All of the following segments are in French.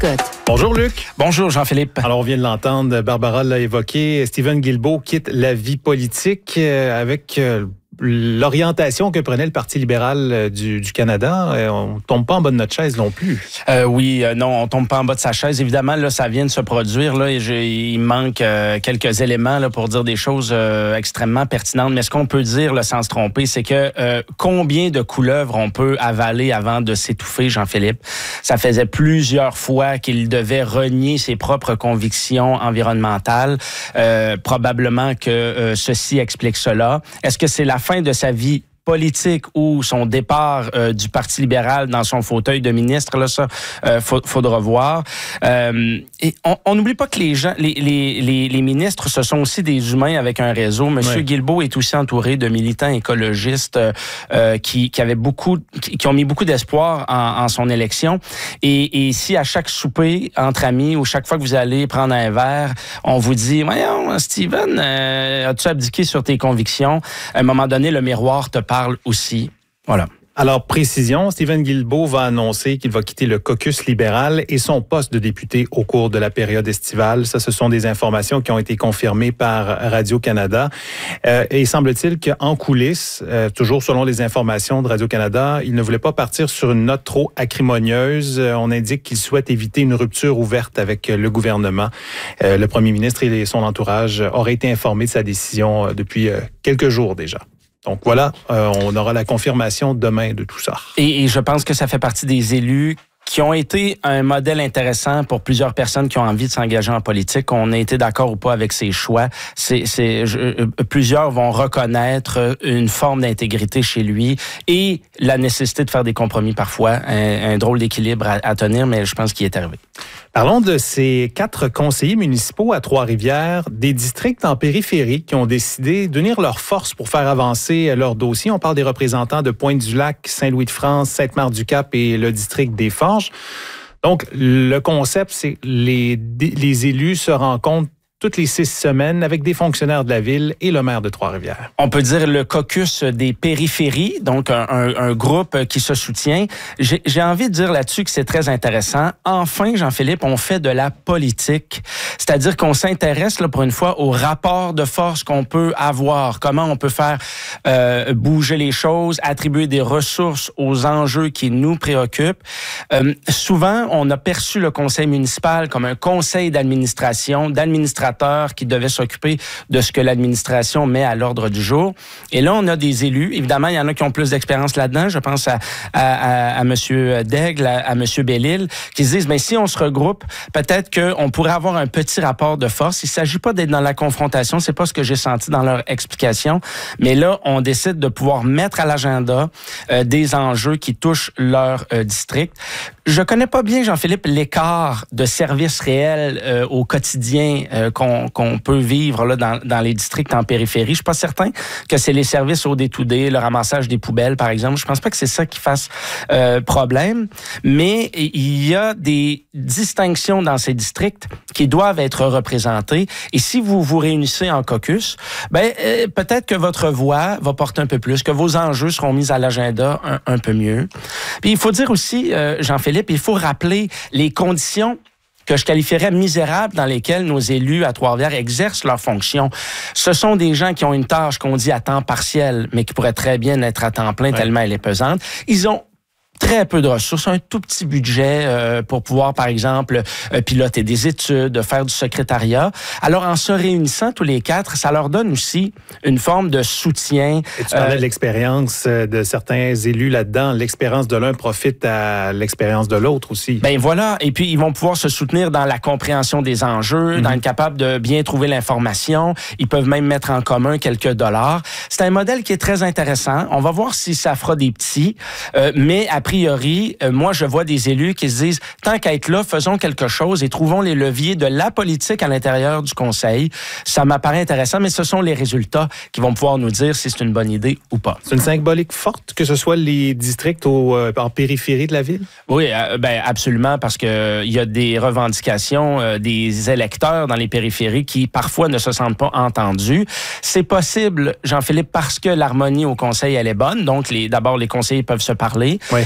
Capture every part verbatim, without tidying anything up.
Turcotte. Bonjour Luc. Bonjour Jean-Philippe. Alors on vient de l'entendre, Barbara l'a évoqué, Stephen Guilbeault quitte la vie politique euh, avec euh, l'orientation que prenait le Parti libéral euh, du, du Canada. Euh, on ne tombe pas en bas de notre chaise non plus. Euh, oui, euh, non, on tombe pas en bas de sa chaise. Évidemment, là, ça vient de se produire. Là, et je, il manque euh, quelques éléments là, pour dire des choses euh, extrêmement pertinentes. Mais ce qu'on peut dire, là, sans se tromper, c'est que euh, combien de couleuvres on peut avaler avant de s'étouffer, Jean-Philippe? Ça faisait plusieurs fois qu'il devait renier ses propres convictions environnementales. Euh, probablement que euh, ceci explique cela. Est-ce que c'est la fin de sa vie politique ou son départ euh, du Parti libéral dans son fauteuil de ministre, là, ça, euh, faut, faudra voir. Euh, et on n'oublie pas que les gens, les, les, les, les ministres, ce sont aussi des humains avec un réseau. Monsieur ouais. Guilbeault est aussi entouré de militants écologistes euh, qui, qui avaient beaucoup, qui, qui ont mis beaucoup d'espoir en, en son élection. Et, et si à chaque souper entre amis ou chaque fois que vous allez prendre un verre, on vous dit, voyons, Stephen, euh, as-tu abdiqué sur tes convictions? À un moment donné, le miroir te parle aussi. Voilà. Alors, précision, Stephen Guilbeault va annoncer qu'il va quitter le caucus libéral et son poste de député au cours de la période estivale. Ça, ce sont des informations qui ont été confirmées par Radio-Canada. Euh, et semble-t-il qu'en coulisses, euh, toujours selon les informations de Radio-Canada, il ne voulait pas partir sur une note trop acrimonieuse. Euh, on indique qu'il souhaite éviter une rupture ouverte avec le gouvernement. Euh, le premier ministre et son entourage auraient été informés de sa décision euh, depuis euh, quelques jours déjà. Donc voilà, euh, on aura la confirmation demain de tout ça. Et, et je pense que ça fait partie des élus qui ont été un modèle intéressant pour plusieurs personnes qui ont envie de s'engager en politique. On a été d'accord ou pas avec ses choix. C'est, c'est, je, plusieurs vont reconnaître une forme d'intégrité chez lui et la nécessité de faire des compromis parfois, un, un drôle d'équilibre à, à tenir, mais je pense qu'il est arrivé. Parlons de ces quatre conseillers municipaux à Trois-Rivières, des districts en périphérie qui ont décidé d'unir leurs forces pour faire avancer leur dossier. On parle des représentants de Pointe-du-Lac, Saint-Louis-de-France, Sainte-Marthe-du-Cap et le district des Forges. Donc, le concept, c'est que les, les élus se rencontrent toutes les six semaines avec des fonctionnaires de la ville et le maire de Trois-Rivières. On peut dire le caucus des périphéries, donc un, un, un groupe qui se soutient. J'ai, j'ai envie de dire là-dessus que c'est très intéressant. Enfin, Jean-Philippe, on fait de la politique, c'est-à-dire qu'on s'intéresse là, pour une fois au rapport de force qu'on peut avoir, comment on peut faire euh, bouger les choses, attribuer des ressources aux enjeux qui nous préoccupent. Euh, souvent, on a perçu le conseil municipal comme un conseil d'administration, d'administration qui devait s'occuper de ce que l'administration met à l'ordre du jour. Et là, on a des élus. Évidemment, il y en a qui ont plus d'expérience là-dedans. Je pense à, à, à, à M. Daigle, à, à M. Bellil, qui se disent, mais si on se regroupe, peut-être qu'on pourrait avoir un petit rapport de force. Il ne s'agit pas d'être dans la confrontation. C'est pas ce que j'ai senti dans leur explication. Mais là, on décide de pouvoir mettre à l'agenda euh, des enjeux qui touchent leur euh, district. Je connais pas bien, Jean-Philippe, l'écart de services réels euh, au quotidien euh, qu'on, qu'on peut vivre là, dans, dans les districts en périphérie. Je suis pas certain que c'est les services au day-to-day, le ramassage des poubelles, par exemple. Je pense pas que c'est ça qui fasse euh, problème. Mais il y a des distinctions dans ces districts qui doivent être représentées. Et si vous vous réunissez en caucus, ben euh, peut-être que votre voix va porter un peu plus, que vos enjeux seront mis à l'agenda un, un peu mieux. Puis il faut dire aussi, euh, Jean-Philippe, il faut rappeler les conditions que je qualifierais misérables dans lesquelles nos élus à Trois-Rivières exercent leurs fonctions. Ce sont des gens qui ont une tâche qu'on dit à temps partiel, mais qui pourrait très bien être à temps plein, ouais. tellement elle est pesante. Ils ont très peu de ressources, un tout petit budget euh, pour pouvoir, par exemple, euh, piloter des études, faire du secrétariat. Alors, en se réunissant tous les quatre, ça leur donne aussi une forme de soutien. Et tu parlais euh, de l'expérience de certains élus là-dedans. L'expérience de l'un profite à l'expérience de l'autre aussi. Ben voilà. Et puis, ils vont pouvoir se soutenir dans la compréhension des enjeux, mm-hmm. dans être capable de bien trouver l'information. Ils peuvent même mettre en commun quelques dollars. C'est un modèle qui est très intéressant. On va voir si ça fera des petits. Euh, mais après, A priori, euh, moi, je vois des élus qui se disent, tant qu'à être là, faisons quelque chose et trouvons les leviers de la politique à l'intérieur du Conseil. Ça m'apparaît intéressant, mais ce sont les résultats qui vont pouvoir nous dire si c'est une bonne idée ou pas. C'est une symbolique forte que ce soit les districts au, euh, en périphérie de la ville? Oui, euh, ben absolument, parce que euh, il y a des revendications euh, des électeurs dans les périphéries qui, parfois, ne se sentent pas entendus. C'est possible, Jean-Philippe, parce que l'harmonie au Conseil, elle est bonne. Donc, les, d'abord, les conseillers peuvent se parler. Oui.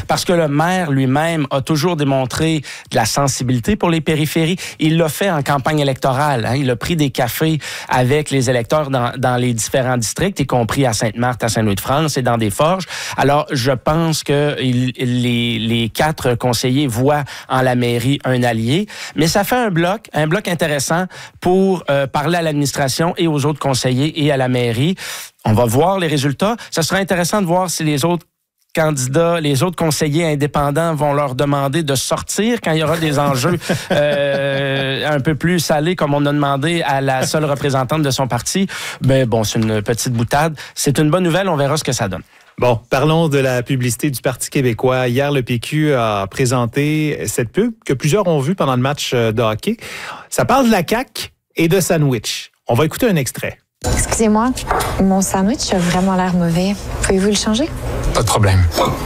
parce que le maire lui-même a toujours démontré de la sensibilité pour les périphéries. Il l'a fait en campagne électorale. Hein. Il a pris des cafés avec les électeurs dans, dans les différents districts, y compris à Sainte-Marthe, à Saint-Louis-de-France et dans des forges. Alors, je pense que il, les, les quatre conseillers voient en la mairie un allié, mais ça fait un bloc, un bloc intéressant pour euh, parler à l'administration et aux autres conseillers et à la mairie. On va voir les résultats. Ça sera intéressant de voir si les autres candidats, les autres conseillers indépendants vont leur demander de sortir quand il y aura des enjeux euh, un peu plus salés, comme on a demandé à la seule représentante de son parti. Mais bon, c'est une petite boutade. C'est une bonne nouvelle. On verra ce que ça donne. Bon, parlons de la publicité du Parti québécois. Hier, le P Q a présenté cette pub que plusieurs ont vue pendant le match de hockey. Ça parle de la C A Q et de sandwich. On va écouter un extrait. Excusez-moi, mon sandwich a vraiment l'air mauvais. Pouvez-vous le changer? Pas de problème.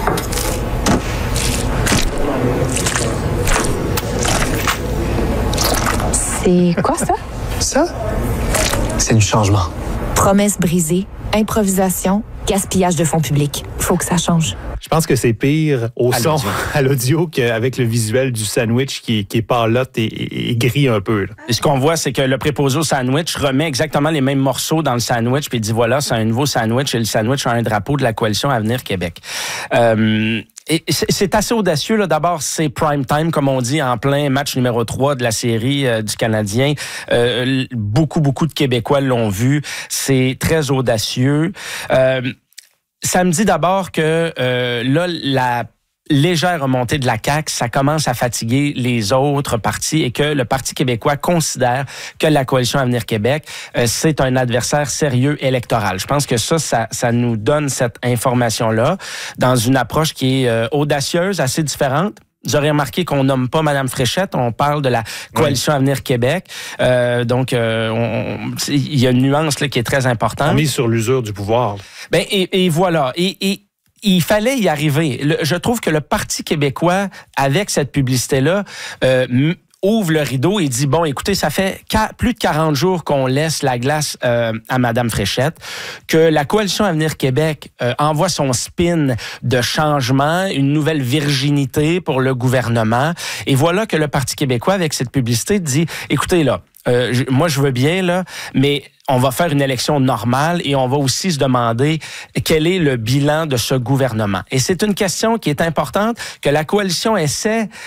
C'est quoi ça? Ça, c'est du changement. Promesse brisée, improvisation, gaspillage de fonds publics. Faut que ça change. Je pense que c'est pire au à son, l'audio. à l'audio, qu'avec le visuel du sandwich qui, qui est pâlotte et, et, et gris un peu. Là. Et ce qu'on voit, c'est que le préposé au sandwich remet exactement les mêmes morceaux dans le sandwich, puis il dit voilà, c'est un nouveau sandwich, et le sandwich a un drapeau de la coalition Avenir Québec. Euh, Et c'est assez audacieux. Là. D'abord, c'est prime time, comme on dit, en plein match numéro trois de la série euh, du Canadien. Euh, beaucoup, beaucoup de Québécois l'ont vu. C'est très audacieux. Euh, ça me dit d'abord que euh, là, la légère remontée de la C A Q, ça commence à fatiguer les autres partis et que le Parti québécois considère que la coalition Avenir Québec, euh, c'est un adversaire sérieux électoral. Je pense que ça, ça, ça nous donne cette information-là dans une approche qui est euh, audacieuse, assez différente. Vous aurez remarqué qu'on nomme pas Mme Fréchette, on parle de la coalition oui. Avenir Québec. Euh, donc, euh, il y a une nuance là, qui est très importante. On mise sur l'usure du pouvoir. Ben, et, et voilà. Et, et il fallait y arriver. Le, je trouve que le Parti québécois, avec cette publicité-là, euh, ouvre le rideau et dit, bon, écoutez, ça fait plus de quarante jours qu'on laisse la glace euh, à Mme Fréchette, que la coalition Avenir Québec euh, envoie son spin de changement, une nouvelle virginité pour le gouvernement. Et voilà que le Parti québécois, avec cette publicité, dit, écoutez, là, euh, je, moi, je veux bien, là, mais on va faire une élection normale et on va aussi se demander quel est le bilan de ce gouvernement. Et c'est une question qui est importante, que la coalition essaie